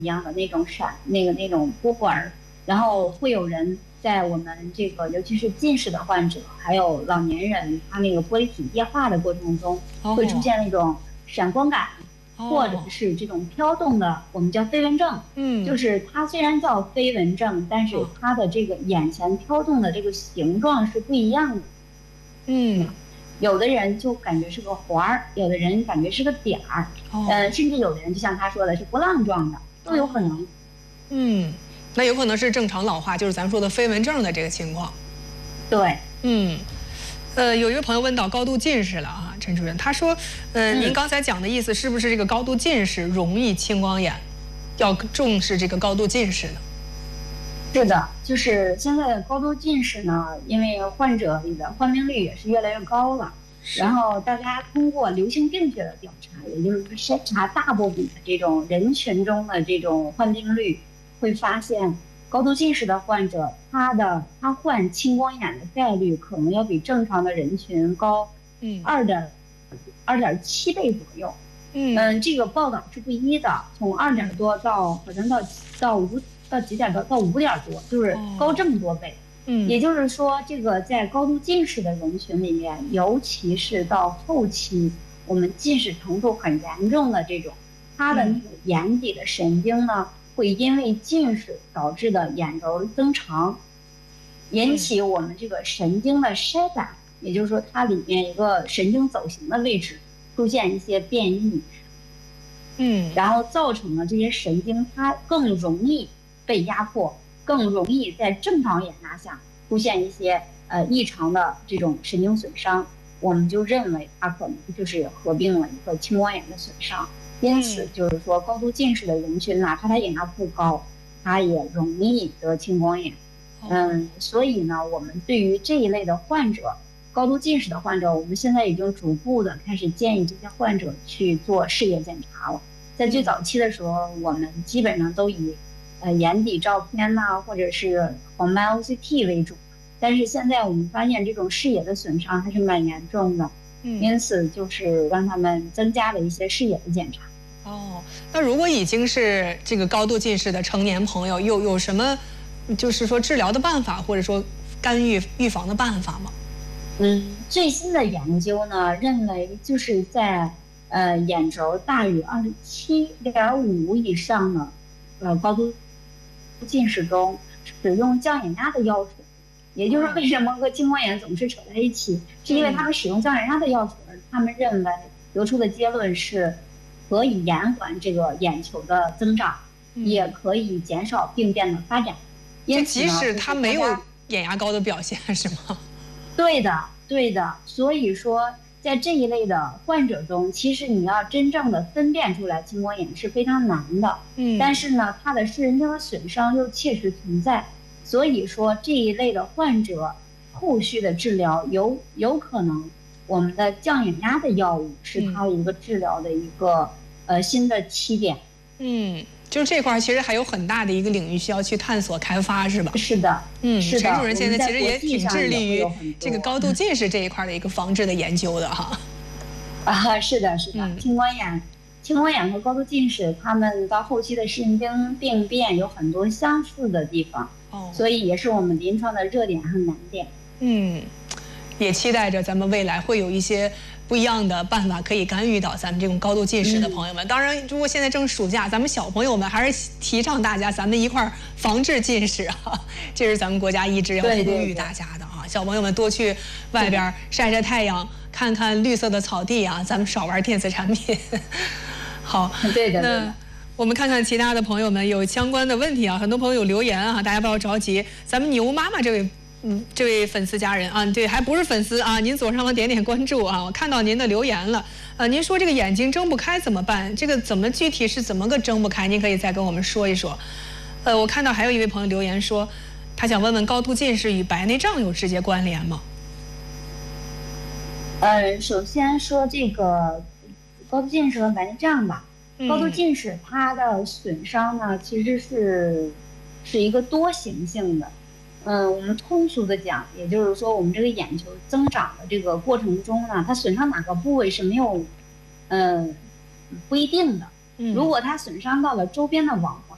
一样的那种那种波尔，然后会有人在我们这个尤其是近视的患者，还有老年人，他那个玻璃体液化的过程中，会出现那种闪光感，或者是这种飘动的，我们叫飞蚊症。就是它虽然叫飞蚊症，但是它的这个眼前飘动的这个形状是不一样的。有的人就感觉是个环儿，有的人感觉是个点儿，甚至有的人就像他说的是波浪状的，都有可能。 那有可能是正常老化，就是咱们说的飞蚊症的这个情况。 对， 有一位朋友问到高度近视了啊，陈主任，他说，您刚才讲的意思是不是这个高度近视容易青光眼，要重视这个高度近视呢？ 是的，就是现在的高度近视呢，因为患者里的患病率也是越来越高了。然后大家通过流行病学的调查，也就是筛查大部分的这种人群中的这种患病率，会发现高度近视的患者，他患青光眼的概率可能要比正常的人群高2.7倍左右。这个报道是不一的，从2点多到好像到几点多，到5点多，就是高这么多倍。也就是说，这个在高度近视的人群里面，尤其是到后期，我们近视程度很严重的这种，他的那个眼底的神经呢，会因为近视导致的眼轴增长，引起我们这个神经的筛展，也就是说，它里面一个神经走形的位置出现一些变异，然后造成了这些神经它更容易被压迫，更容易在正常眼压下出现一些异常的这种神经损伤，我们就认为它可能就是合并了一个青光眼的损伤。因此就是说，高度近视的人群，哪怕他眼压不高，他也容易得青光眼。所以呢，我们对于这一类的患者，高度近视的患者，我们现在已经逐步的开始建议这些患者去做视野检查了。在最早期的时候，我们基本上都以眼底照片呐，或者是黄斑 OCT 为主，但是现在我们发现这种视野的损伤还是蛮严重的，因此就是让他们增加了一些视野的检查。 那如果已经是这个高度近视的成年朋友，有什么就是说治疗的办法，或者说预防的办法吗？ 最新的研究呢，认为就是在眼轴大于27.5以上的高度近视中，使用降眼压的药水，也就是为什么和青光眼总是扯在一起，是因为他们使用降眼压的药水，他们认为得出的结论是可以延缓这个眼球的增长，也可以减少病变的发展。 因此即使他没有眼压高的表现，是吗？ 对的。所以说，在这一类的患者中，其实你要真正的分辨出来青光眼是非常难的。但是呢，它的视神经的损伤又切实存在，所以说这一类的患者后续的治疗有可能，我们的降眼压的药物是它一个治疗的一个新的起点。 就是这块其实还有很大的一个领域需要去探索开发，是吧？ 是的， 陈主任现在其实也挺致力于这个高度近视这一块的一个防治的研究的哈。 是的。青光眼和高度近视，他们到后期的视神经病变有很多相似的地方，所以也是我们临床的热点和难点。 也期待着咱们未来会有一些不一样的办法可以干预到咱们这种高度近视的朋友们。当然，如果现在正暑假，咱们小朋友们还是提倡大家咱们一块儿防治近视啊，这是咱们国家一直要呼吁大家的啊。小朋友们多去外边晒晒太阳，看看绿色的草地啊，咱们少玩电子产品。好， 对的。 我们看看其他的朋友们有相关的问题啊，很多朋友有留言啊，大家不要着急。咱们牛妈妈这位粉丝家人啊，对，还不是粉丝啊，您左上方点点关注啊，我看到您的留言了。您说这个眼睛睁不开怎么办？这个具体是怎么个睁不开？您可以再跟我们说一说。我看到还有一位朋友留言说，他想问问高度近视与白内障有直接关联吗？ 首先说这个高度近视和白内障吧。高度近视它的损伤呢，其实是一个多形性的。我们通俗的讲，也就是说，我们这个眼球增长的这个过程中呢，它损伤哪个部位是没有，不一定的。如果它损伤到了周边的网